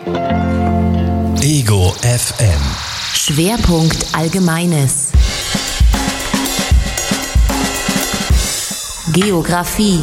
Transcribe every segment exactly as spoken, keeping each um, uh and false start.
Ego F M. Schwerpunkt Allgemeines. Geografie.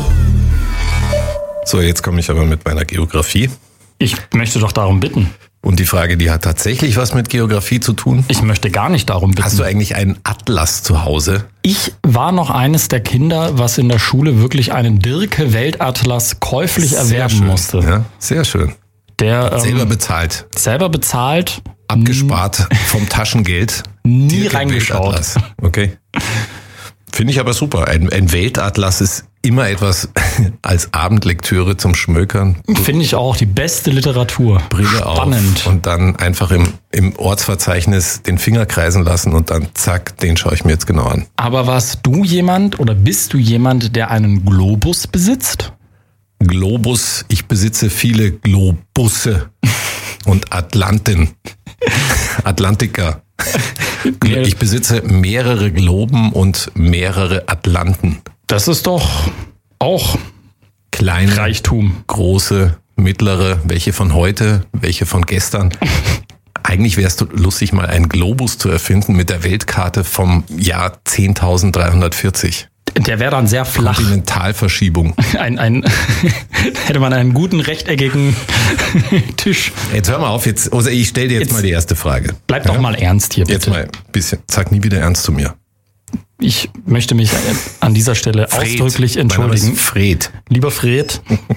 So, jetzt komme ich aber mit meiner Geografie. Ich möchte doch darum bitten. Und die Frage, die hat tatsächlich was mit Geografie zu tun? Ich möchte gar nicht darum bitten. Hast du eigentlich einen Atlas zu Hause? Ich war noch eines der Kinder, was in der Schule wirklich einen Dirke-Weltatlas käuflich Sehr erwerben schön. musste. Ja, sehr schön. Der ähm, Selber bezahlt. selber bezahlt, Abgespart vom Taschengeld. nie Dirke reingeschaut. Weltatlas. Okay. Finde ich aber super. Ein, ein Weltatlas ist immer etwas als Abendlektüre zum Schmökern. Finde ich auch die beste Literatur. Brille Spannend. auf und dann einfach im, im Ortsverzeichnis den Finger kreisen lassen und dann zack, den schaue ich mir jetzt genau an. Aber warst du jemand oder bist du jemand, der einen Globus besitzt? Globus, ich besitze viele Globusse und Atlanten. Atlantiker. Ich besitze mehrere Globen und mehrere Atlanten. Das ist doch auch Kleine, Reichtum. große, mittlere, welche von heute, welche von gestern. Eigentlich wäre es lustig, mal einen Globus zu erfinden mit der Weltkarte vom Jahr zehntausenddreihundertvierzig. Der wäre dann sehr flach. Kontinentalverschiebung. Ein, ein, hätte man einen guten rechteckigen Tisch. Jetzt hör mal auf, jetzt, also ich stelle dir jetzt, Jetzt mal die erste Frage. Bleib doch Ja? mal ernst hier, bitte. Jetzt mal ein bisschen, sag nie wieder ernst zu mir. Ich möchte mich an dieser Stelle Fred. ausdrücklich Mein Name entschuldigen. ist Fred. Lieber Fred,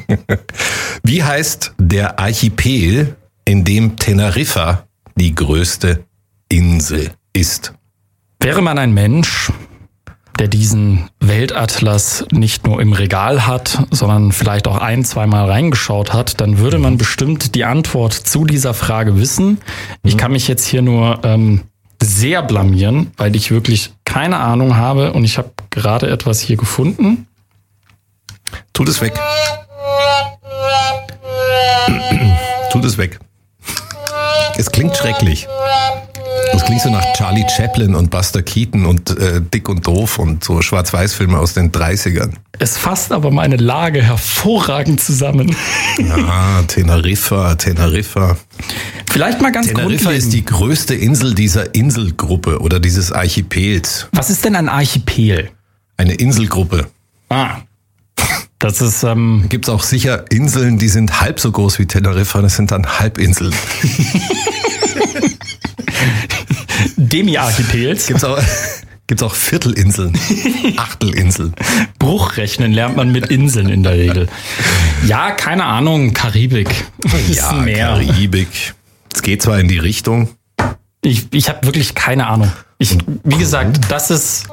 Wie heißt der Archipel, in dem Teneriffa die größte Insel ist? wäre man ein Mensch, der diesen Weltatlas nicht nur im Regal hat, sondern vielleicht auch ein-, zweimal reingeschaut hat, dann würde man bestimmt die Antwort zu dieser Frage wissen. Ich kann mich jetzt hier nur ähm, sehr blamieren, weil ich wirklich keine Ahnung habe und ich habe gerade etwas hier gefunden. Tut es weg. Tut es weg. Es klingt schrecklich. Es klingt so nach Charlie Chaplin und Buster Keaton und äh, Dick und Doof und so Schwarz-Weiß-Filme aus den dreißigern. Es fasst aber meine Lage hervorragend zusammen. Ah, Teneriffa, Teneriffa. Vielleicht mal ganz Teneriffa grundlegend. ist die größte Insel dieser Inselgruppe oder dieses Archipels. Was ist denn ein Archipel? Eine Inselgruppe. Ah, das ist, ähm, Gibt's auch sicher Inseln, die sind halb so groß wie Teneriffa, das sind dann Halbinseln. Demi-Archipels. Gibt's auch, gibt's auch Viertelinseln, Achtelinseln. Bruchrechnen lernt man mit Inseln in der Regel. Ja, keine Ahnung, Karibik. Ist Ja, ein Meer. Karibik. Es geht zwar in die Richtung. Ich, ich habe wirklich keine Ahnung. Ich, wie gesagt, das ist...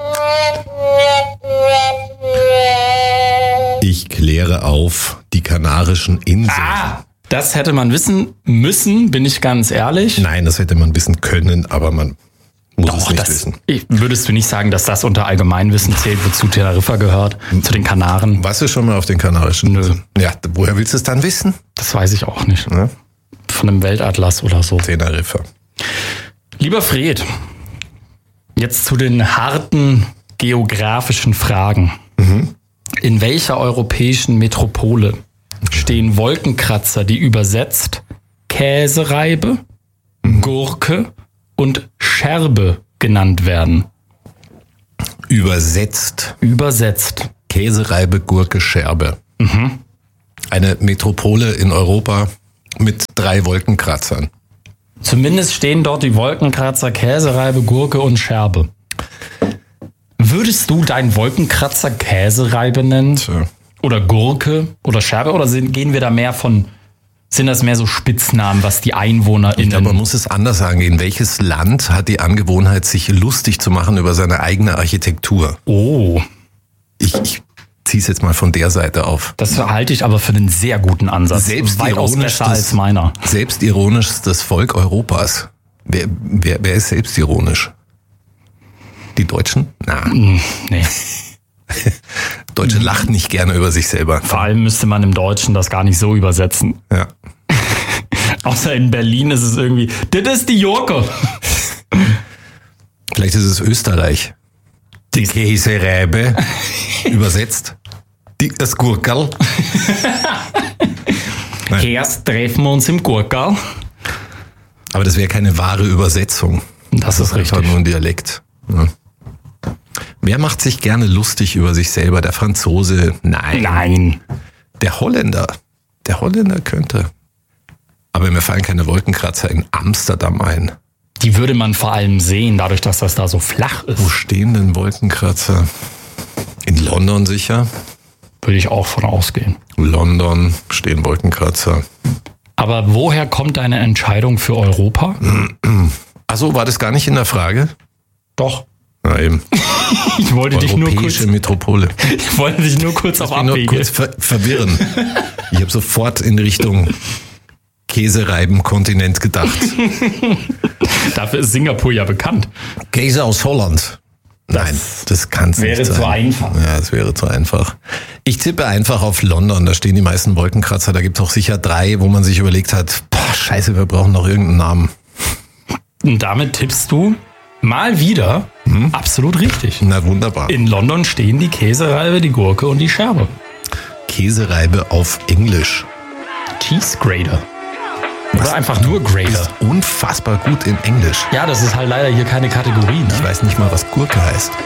Ich kläre auf die Kanarischen Inseln. Ah, das hätte man wissen müssen, bin ich ganz ehrlich. Nein, das hätte man wissen können, aber man muss es nicht das, wissen. ich, würdest du nicht sagen, dass das unter Allgemeinwissen zählt, wozu Teneriffa gehört, zu den Kanaren? Warst du schon mal auf den Kanarischen Inseln? Ja, woher willst du es dann wissen? Das weiß ich auch nicht. Ne? Von einem Weltatlas oder so. Teneriffa. Lieber Fred, jetzt zu den harten geografischen Fragen. Mhm. In welcher europäischen Metropole stehen Wolkenkratzer, die übersetzt Käsereibe, Gurke und Scherbe genannt werden? Übersetzt. Übersetzt. Käsereibe, Gurke, Scherbe. Mhm. Eine Metropole in Europa mit drei Wolkenkratzern. Zumindest stehen dort die Wolkenkratzer Käsereibe, Gurke und Scherbe. Würdest du deinen Wolkenkratzer Käsereibe nennen? Tja. Oder Gurke oder Scherbe? Oder sind, gehen wir da mehr von, sind das mehr so Spitznamen, was die EinwohnerInnen... Aber man muss es anders angehen. Welches Land hat die Angewohnheit, sich lustig zu machen über seine eigene Architektur? Oh, Ich, ich ziehe es jetzt mal von der Seite auf. das halte ich aber für einen sehr guten Ansatz. Weitaus besser als meiner. Selbstironischstes Volk Europas. Wer, wer, wer ist selbstironisch? Die Deutschen? Na, Nee. Deutsche lachen nicht gerne über sich selber. Vor allem müsste man im Deutschen das gar nicht so übersetzen. Ja. Außer in Berlin ist es irgendwie, das ist die Jurke. Vielleicht ist es Österreich. Die Käsereibe. Übersetzt. Die, das Gurkerl. Erst treffen wir uns im Gurkerl. Aber das wäre keine wahre Übersetzung. Das ist einfach richtig. nur ein Dialekt. Ja. Wer macht sich gerne lustig über sich selber? Der Franzose? Nein. Nein. Der Holländer? Der Holländer könnte. Aber mir fallen keine Wolkenkratzer in Amsterdam ein. Die würde man vor allem sehen, dadurch, dass das da so flach ist. Wo stehen denn Wolkenkratzer? In London sicher. Würde ich auch von ausgehen. London stehen Wolkenkratzer. Aber woher kommt deine Entscheidung für Europa? Achso, war das gar nicht in der Frage? Doch. Na eben. Ich wollte dich nur kurz, Europäische Metropole. ich wollte dich nur kurz auf Ich will nur Abwege. kurz ver verwirren. Ich habe sofort in Richtung Käsereiben-Kontinent gedacht. Dafür ist Singapur ja bekannt. Käse aus Holland. Nein, das kann es nicht wäre sein. zu einfach. Ja, es wäre zu einfach. Ich tippe einfach auf London. Da stehen die meisten Wolkenkratzer. Da gibt es auch sicher drei, wo man sich überlegt hat, boah, scheiße, wir brauchen noch irgendeinen Namen. Und damit tippst du mal wieder absolut richtig. Na wunderbar. In London stehen die Käsereibe, die Gurke und die Scherbe. Käsereibe auf Englisch. Cheese Grater. Oder einfach nur Grater. Ist unfassbar gut in Englisch. Ja, das ist halt leider hier keine Kategorie. Ne? Ich weiß nicht mal, was Gurke heißt.